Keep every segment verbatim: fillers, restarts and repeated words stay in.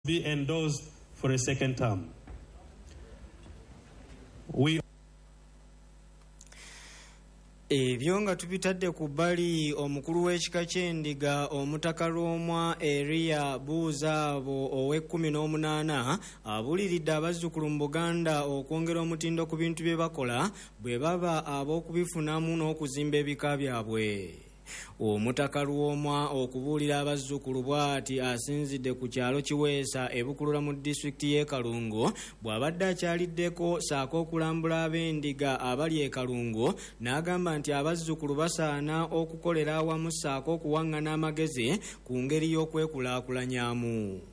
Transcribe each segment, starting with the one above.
be endorsed for a second term. We Ebyo nga tubitadde ku bbali omukulu w'ekika ky'endiga omutaka Lwomwa Area Buuzaabo ow'ekkumi n'omunaana abuliridde abazzukulu mu Buganda okwongera omutindo ku bintu bye bakola bwe baba ab'okubifunamu n'okuzimba ebika byabwe. Omutaka Lwomwa okubuulira abazzukulu bw'ati asinzidde ku kyalo Kiweesa ebukulula mu disitulikiti y'e Kalungu bw'abadde akyaliddeko saako okulambula ab'endiga abali e Kalungu n'agamba nti abazzukulu basaana okukolera awamu saako okuwaŋŋana amagezi ku ngeri y'okwekulaakulanyamu.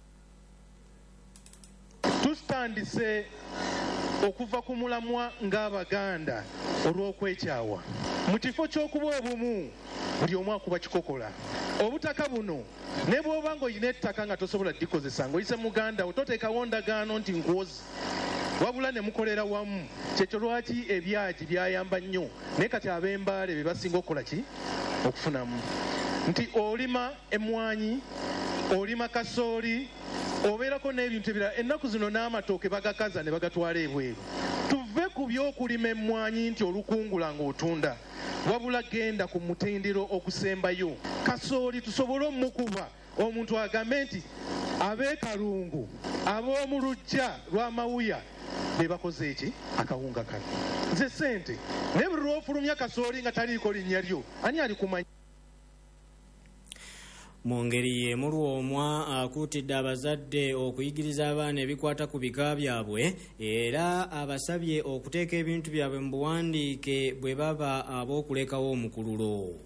Tustandise okuva ku mulamwa ng'Abaganda olw'okwekyawa mu kifo ky'okuba obumu buli omu akuba kikokola. Obutaka buno ne bw'oba ng'olina ettaka nga tosobola ddikozesa ng'oyise muganda wo toteekawo ndagaano nti nkuwozi wabula ne mukolera wamu. Kyekyo lwaki ebyagi byayamba nnyo naye kati ab'embaale be basinga okukola ki okufunamu nti olima emmwanyi olima kasooli obeerako n'ebintu ebirala. Ennaku zino n'amatooke bagakaza ne bagatwala ebweru. Tuve ku by'okulima emmwanyi nti olukungula ng'otunda wabula genda ku mutendero okusembayo kasooli tusobole omukuba omuntu agambe nti ab'e Kalungu ab'omu luggya lwa Mawuya be bakoze eki akawunga kano. Nze ssente naye buli lw'ofulumya kasooli nga taliiko linnya lyo ani alikumanya? Mu ngeri y'emu Lwomwa akuutidde abazadde okuyigiriza abaana ebikwata ku bika byabwe era abasabye okuteeka ebintu byabwe mu buwandiike bwe baba ab'okulekawo omukululo.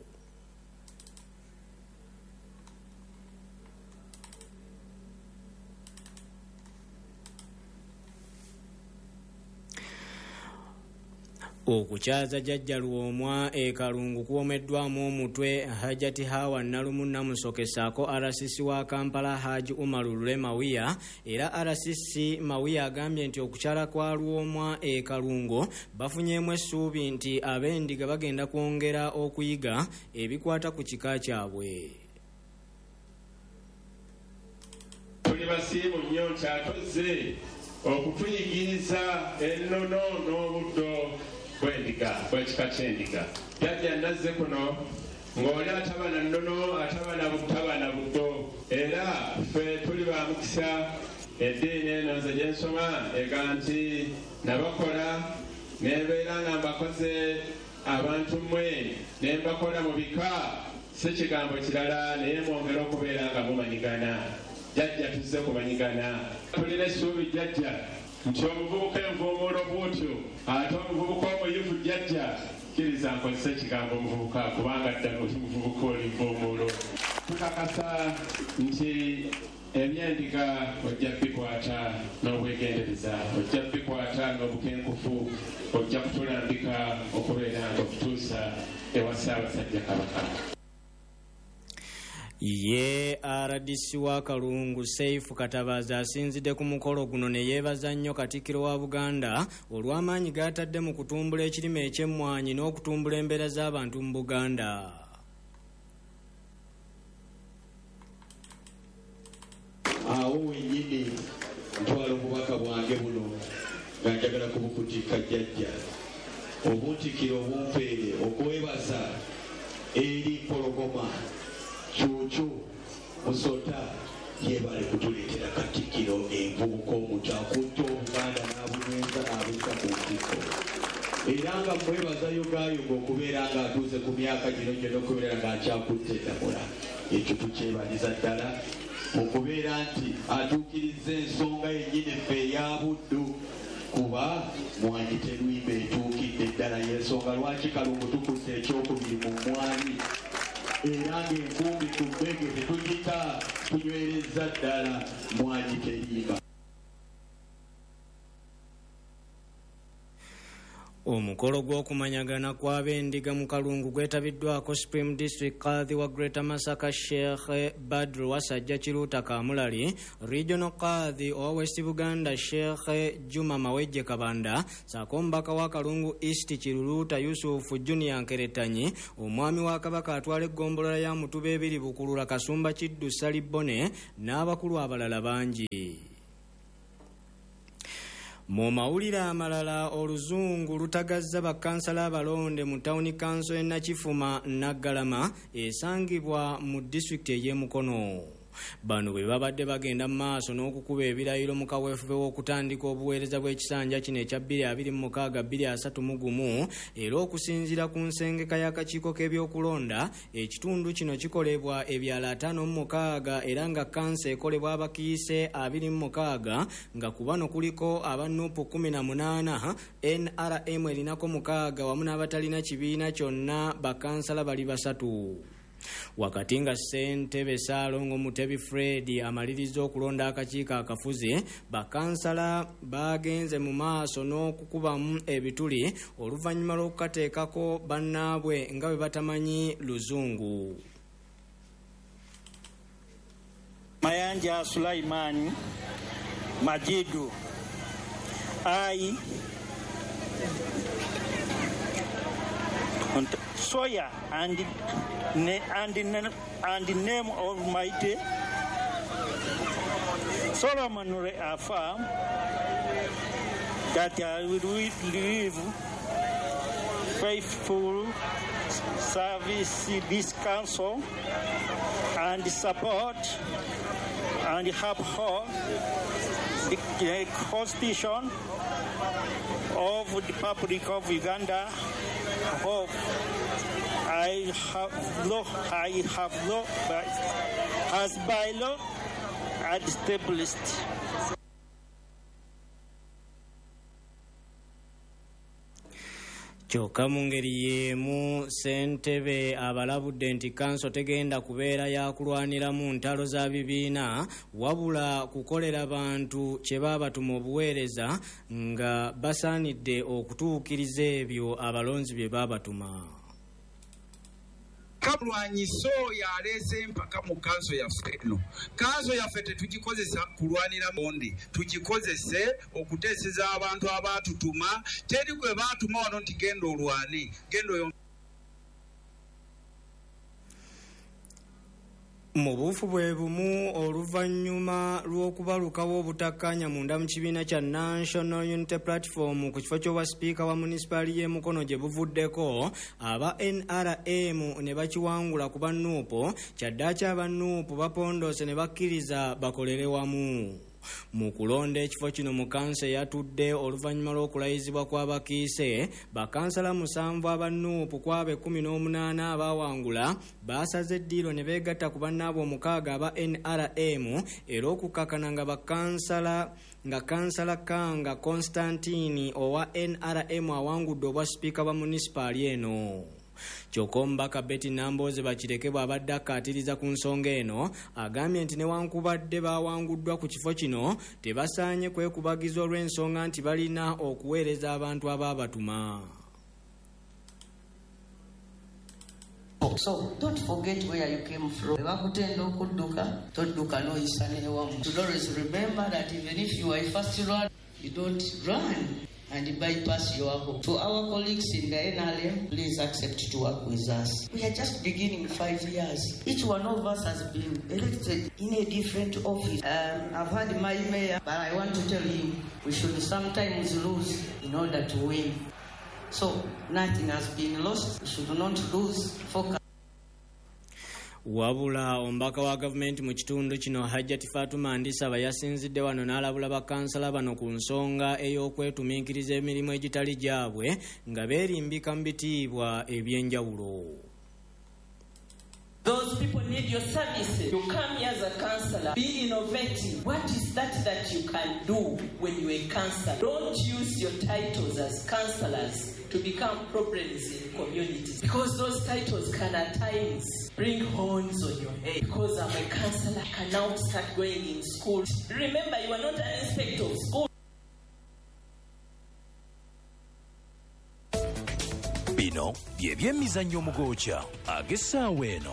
Okukyaza jjajja Lwomwa e Kalungu kuwomeddwamu omutwe Hajati Hawa Nalumu Namusoke ssaako R C C wa Kampala Haji Umar Lule Mawiya era R C C Mawiya agambye nti okukyala kwa Lwomwa e Kalungu bafunyeemu essuubi nti ab'endiga bagenda kwongera okuyiga ebikwata ku kika kyabwe. Tuli basiimu nnyo nkyatozze okutuyigiriza ennono n'obuddo bw'endiga bw'ekika ky'endiga. Jjajja nazze kuno ng'oli atabana nnono atabana butabana buddo era ffe tuli ba mukisa. Eddiini eno nze gye nsoma ega nti nabakola nebeera nga mbakoze abantu mmwe ne mbakola mu bika si kigambo kirala naye mwongera okubeera nga mumanyigana. Jjajja tuzze kumanyigana. Tulina essuubi jjajja nti omuvubuka envuumuulo bw'otyo ate omuvubuka omuyufu jjajja kkiriza nkozesa ekigambo omuvubuka kubanga ddala oli muvubuka oli nvuumuulo. Tukakasa nti ebyendiga ojja bikwata n'obwegendereza ojja bikwata n'obukenkufu ojja kutulambika okubeera nga okutuusa ewa Ssaabasajja Kabaka. Ye R D C wa Kalungu Seifu Katabazi asinzidde ku mukolo guno ne yeebaza nnyo Katikkiro wa Buganda olw'amaanyi g'atadde mu kutumbula ekirime eky'emmwanyi n'okutumbula embeera z'abantu mu Buganda. Awo wennyini ntwala obubaka bwange buno nga njagala kubukutikka jjajja obuntikiro obumpeere okwebaza eri Mpologoma Cuucu Musota yebale kutuleetera Katikkiro envubuka omuto akutte Obuganda n'abunyweza n'abuyisa ku ntikko era nga mwebazayo gaayoga okubeera ng'atuuze ku myaka gino gyonna okubeera ng'akyakutte ddamula. Ekyo tukyebaliza ddala okubeera nti atuukiriza ensonga yennyini ffe eya Buddu kuba mwanyi terwimba etuukidde ddala y'ensonga lwaki Kalungu tukutte ekyokubiri mu mwanyi era ng'enkumbi ku bbege tetugita tunywereza ddala mwanyi terimba. Omukolo gw'okumanyagana kw'ab'endiga mu kalungu gwetabiddwako Supreme District Qadhi wa Greater Masaka Sheikh Badru Wasajja Kiruta Kamulali, Regional Qadhi owa West Buganda Sheikh Juma Mawejje Kabanda, saako omubaka wa Kalungu East Kiruluta Yusufu Junior Nkeretanyi, omwami wa Kabaka atwala eggombolola ya Mutuba ebiri Bukulula Kasumba Kiddu Salibone n'abakulu abalala bangi. Mu mawulire amalala, oluzungu lutagazza bakansala abalonde mu tawuni kanso e Nakifuma Naggalama esangibwa mu disitulikiti ey'e Mukono. Bano bwe babadde bagenda mu maaso n'okukuba ebirayiro mu kaweefube w'okutandika obuweereza bw'ekisanja kino ekya bbiri abiri mu mukaaga bbiri asatu mu gumu, era okusinziira ku nsengeka y'akakiiko k'ebyokulonda, ekitundu kino kikolebwa ebyalo ataano mu mukaaga era nga kansa ekolebwa abakiise abiri mu mukaaga, nga ku bano kuliko aba Nuupu kumi na munaana, N R M erinako mukaaga wamu n'abatalina kibiina kyonna bakansala bali basatu. Wakati nga Ssentebe Ssaalongo Mutebi Fred amaliriza okulonda akakiiko akafuzi, bakansala bagenze mu maaso n'okukubamu ebituli oluvannyuma lw'okukateekako bannaabwe nga bwe batamanyi luzungu. Mayanja Sulaimani Majidu I Soya and ne, and and the name Almighty Solomon affirm that I will live faithful service this council and support and uphold the Constitution of the Republic of Uganda. Hope I have law, I have law, as by law established. Kyokka mu ngeri y'emu Ssentebe abalabudde nti kanso tegenda kubeera yakulwaniramu ntalo za bibiina, wabula kukolera bantu kye baabatuma obuweereza nga basaanidde okutuukiriza ebyo abalonzi bye baabatuma. Kamulwanyiso yaleese empaka mu kanso yaffe eno. Kanso yaffe tetugikozesa kulwanira mondi, tugikozese okuteeseza abantu abaatutuma. Teri gwe baatuma wano nti genda olwane, genda oyo. Mu buufu bwe bumu, oluvannyuma lw'okubalukawo obutakkaanya munda mu kibiina kya National Unity Platform ku kifo ky'obwa sipiika wa munisipaali y'e Mukono gye buvuddeko, aba N R M ne bakiwangula ku ba Nuupu, kyaddaaki aba Nuupu bapondoose ne bakkiriza bakolere wamu. Mu kulonda ekifo kino mu kansa eyatudde oluvannyuma lw'okulayizibwa kw'abakiise, bakansala musanvu aba Nuupu ku abo ekkumi n'omunaana abaawangula baasaze eddiiro ne beegatta ku bannaabwe omukaaga aba N R M era okukkakana nga bakansala nga kansala Kanga Constantine owa N R M awangudde obwa sipiika bwa munisipaali eno. Kyokka omubaka Betty Nambooze Bakireke bw'abadde akkaatiriza ku nsonga eno, agambye nti newankubadde baawanguddwa ku kifo kino tebasaanye kwekubagiza olw'ensonga nti balina okuweereza abantu abaabatuma. So don't forget where you came from. Bakutenda okudduka, todduka n'oyisa n'ewamu. You should always remember that even if you are first run, you don't run and bypass your hope. To our colleagues in the N R M, please accept to work with us. We are just beginning five years. Each one of us has been elected in a different office. Um, I've had my mayor, but I want to tell him we should sometimes lose in order to win. So nothing has been lost. We should not lose focus. Wabula omubaka wa gavumenti mu kitundu kino Hajjati Fatuma Ndisaba yasinzidde wano n'alabula bakansala bano ku nsonga ey'okwetumiikiriza emirimu egitali gyabwe nga beerimbika mu bitiibwa eby'enjawulo. Those people need your services. You come here as a councillor, be innovative. What is that that you can do when you're a councillor? Don't use your titles as councillors to become problems in communities, because those titles can at times bring horns on your head. Because I'm a councillor, I can now start going in school. Remember, you are not an inspector of school. bino bye by'emizannyo omugookya ag'essaawa eno.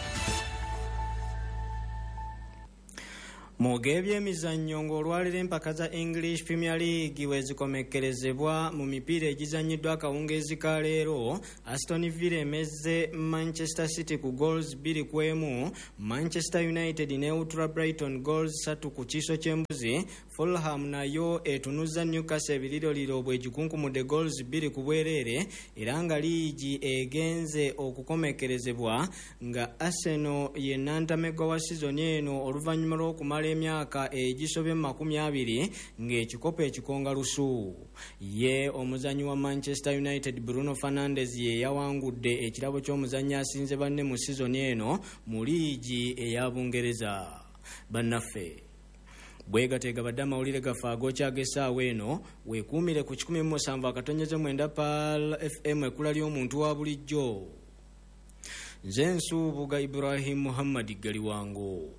mu gebyemizannyo ng'olwaliro empaka za English Premier League wezikomekkerezebwa mu mipiira egizanyiddwa akawungeezi ka leero, Aston Villa emezze Manchester City ku goals bbiri ku emu, Manchester United neutra Brighton goals ssatu ku kiiso ky'embuzi, Fulham nayo etunuzza Newcastle ebiriroliro bwegikunkumudde goals bbiri ku bwereere, era nga liigi egenze okukomekkerezebwa nga Arsenal ye nantamegwa wa sizoni eno oluvannyuma lw'okumala emyaka egisobye mu makumi abiri ng'ekikopo ekikonga lusu. Ye omuzannyi wa Manchester United Bruno Fernandes ye yawangudde ekirabo ky'omuzannyi asinze banne mu sizoni eno mu liigi eya Bungereza. Bannaffe bwegateega badde amawulire gaffe ag'okyaga essaawa eno, weekuumire ku kikumi mu musanvu akatonyeze mwenda Pal F M ekkula ly'omuntu wa bulijjo. Nze Nsuubuga Ibrahim Muhammad Galiwango.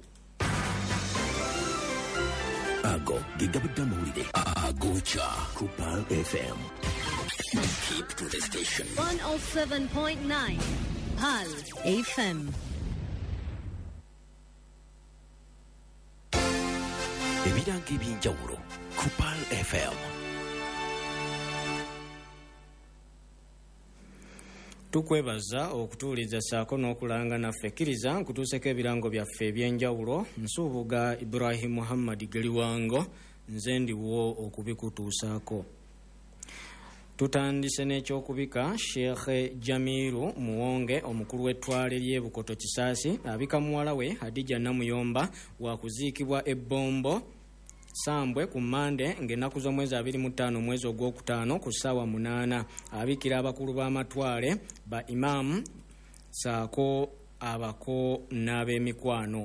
Ago gigabadde amawulire ag'okya ku Pal F M. Keep to the station. one oh seven point nine Pal F M. Ebiranga eby'enjawulo ku Pal F M. Tukwebaza okutuuliza saako n'okulanga naffe. Kkiriza nkutuuseko ebirango byaffe eby'enjawulo. Nsuubuga Ibrahim Muhammad Galiwango, nze ndiwo okubikutuusaako. Tutandise n'ekyokubika Sheikh Jamiru Muwonge omukulu w'ettwale ly'e Bukoto Kisaasi abika muwala we Hadija Namuyomba wakuziikibwa ebbombo Sambwe ku Mande ng'ennaku z'omwezi abiri mu ttaano omwezi ogwokutaano ku ssaawa munaana. Abikira abakulu b'amatwale ba Imam saako abako n'ab'emikwano.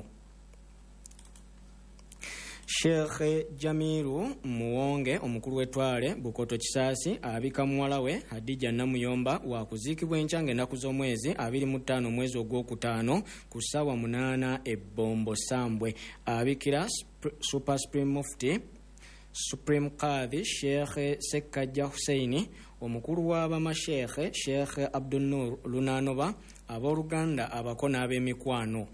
Sheikh Jamiru Muwonge omukulu w'ettwale Bukoto Kisaasi abika muwala we Hadija Namuyomba wakuziikibwa enkya ng'ennaku z'omwezi abiri mu ttaano omwezi ogwokutaano ku ssaawa munaana ebbombo Sambwe. Abikira Super Supreme Mufti Supreme Qadhi Sheikh Sekajja Hussein omukulu w'abamashekhe Sheikh Abdul Nur Lunanoba abooluganda abako n'ab'emikwano.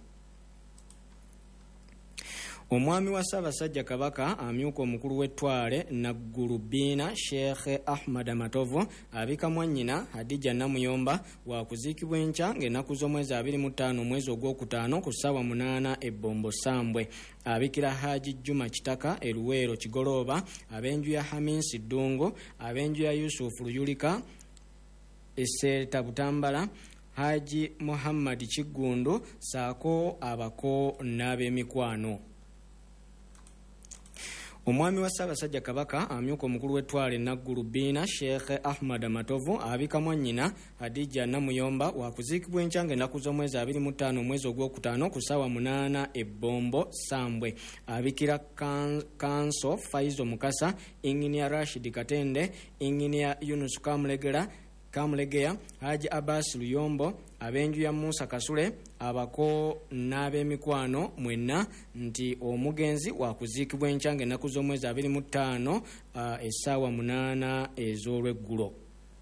Omwami wa Ssaabasajja Kabaka amyuka omukulu w'ettwale Naggulubiina Sheikh Ahmad Amatovu abika mwannyina Hadija Namuyomba wakuziikibwa enkya ng'ennaku z'omwezi abiri mu ttaano omwezi ogwokutaano ku ssaawa munaana ebbombo Sambwe. Abikira Haji Juma Kitaka Eruweero Kigolooba ab'enju ya Hamisi Ddungu ab'enju ya Yusufu Luyulika Esseeta Butambala Haji Muhammad Kiggundu saako abako n'ab'emikwano. Omwami wa Ssaabasajja Kabaka amyuka omukulu w'ettwale Naggulubiina Sheikh Ahmad Amatovu abika mwannyina Hadija Namuyomba wakuziikibwa enkya ng'ennaku z'omwezi abiri mu ttaano omwezi ogwokutaano ku ssaawa munaana ebbombo Sambwe. Abikira Kanso Faizo Mukasa, Inginiya Rashid Katende, Inginiya Yunus Kamulegera Kamulegeya, Haji Abbas Luyombo ab'enju ya Musa Kasule abako n'ab'emikwano mwenna nti omugenzi wakuziikibwa enkya ng'ennaku z'omwezi abiri mu ttaano uh, essaawa munaana ez'olweggulo.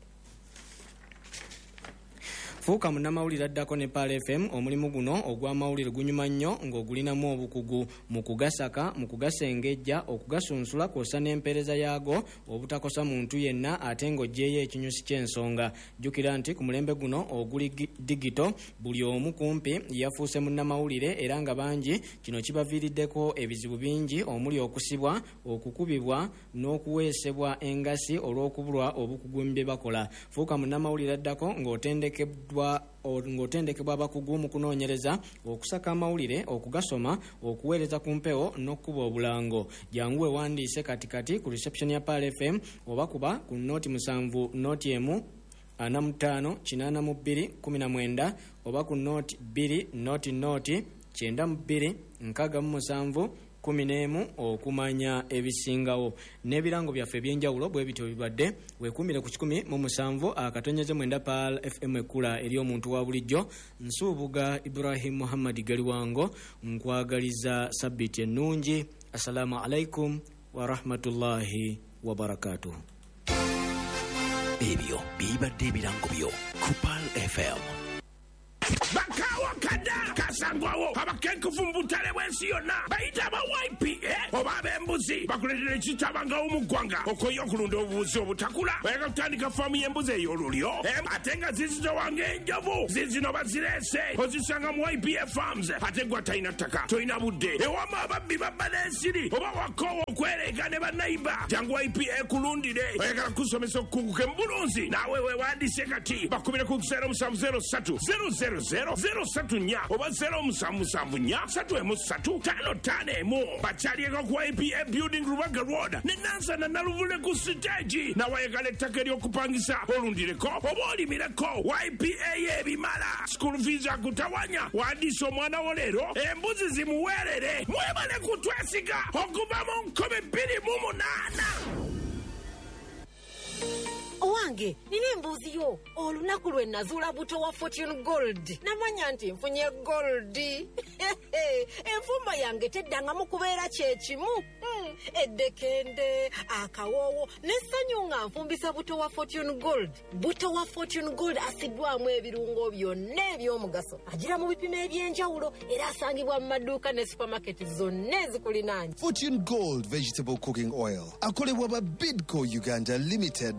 Fuuka munnamawulire addako ne Pal F M omulimu guno ogw'amawulire gunyuma nnyo ng'ogulinamu obukugu mu kugasaka mu kugasengejja okugasunsula kw'ossa n'empeereza yaago obutakosa muntu yenna ate ng'oggyeyo ekinyusi ky'ensonga. Jjukira nti ku mulembe guno oguli digito buli omu kumpi yafuuse munnamawulire era nga bangi kino kibaviiriddeko ebizibu bingi omuli okusibwa, okukubibwa n'okuweesebwa engasi olw'okubulwa obukugu mu bye bakola. Fuuka munnamawulire addako ng'otendekeddwa ng'otendekebwa abakugu mu kunoonyereza, okusaka amawulire, okugasoma, okuweereza ku mpewo n'okkuba obulango. Jangu wewandiise katikati ku reception ya Pal F M oba kuba ku nooti musanvu nooti emu ana mu ttaano kinaana mu bbiri kumi na mwenda oba ku nooti bbiri nooti nooti kyenda mu bbiri nkaaga mu musanvu kumi n'emu okumanya ebisingawo. N'ebirango byaffe eby'enjawulo bwe bityo bibadde. Weekuumire ku kikumi mu musanvu akatonyeze mwenda Pal F M ekkula eri omuntu wa bulijjo. Nsuubuga Ibrahim Muhammad Galiwango nkwagaliza sabbiiti ennungi. Assalamu alaikum wa rahmatullahi wa barakatuh. Ebyo bibadde ebirango byo ku Kupal F M. Bakawa kada kasangwawo abakenku fumbutale bwensiyona bayita ba Y P A oba bembuzi bakuletera ekitabanga omugwanga okoyo okulunda obubuzi obutakula bayaka kutandika faamu y'embuzi ey'olulyo ate nga zizito wange enjovu zizino bazirese ozisanga mu Y P A farms ate gwa talina ttaka tolina budde ewama ababbi babba n'ensiri oba wakoowa okwereega ne bannayiba jangu Y P A kulundire oyagala kusomesa okukunguka embulunzi naawe weewandiise kati bakubire ku zero musanvu zero ssatu zero zero zero zero satu nya oba zero musanvu musanvu nya satu emu satu tano tano emu bakyalieko ku Y P A building Rubaga road ne Nansana Naluvule ku stage nawayagala ettaka ery'okupangisa olundireko oba olimireko Y P A y'ebimala school fees akutawanya wandiisa omwana wo leero embuzi zimuweerere mwebale kutwesiga okuva mu nkumi bbiri mu munaana. Owange, nina embuzi yo olunaku lwe nazuula buto wa Fortune Gold. Namanya nti nfunye gold. Enfumba yange teddangamu kubeera kye kimu. Hmm. Eddekende, akawoowo, n'essanyu nga nfumbisa buto wa Fortune Gold. Buto wa Fortune Gold asiddwamu ebirungo byonna eby'omugaso. Agira mu bipimo eby'enjawulo era asangibwa mu maduuka ne supermarket zonna ezikulinaanye. Fortune Gold Vegetable Cooking Oil. Akolebwa ba Bidco Uganda Limited.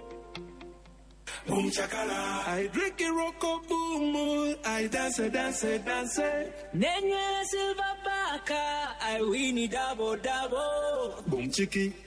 Boom chakala, I drink a rocko boom, I dance, dance, dance. Nenye silver baka, I win it double double. Boom chiki.